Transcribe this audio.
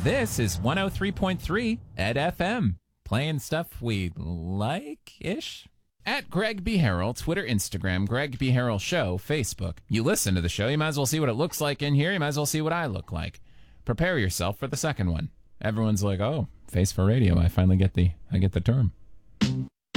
This is 103.3 at FM, playing stuff we like-ish. At Greg B. Harrell, Twitter, Instagram, Greg B. Harrell Show, Facebook. You listen to the show, you might as well see what it looks like in here, you might as well see what I look like. Prepare yourself for the second one. Everyone's like, oh, face for radio, I finally get the term.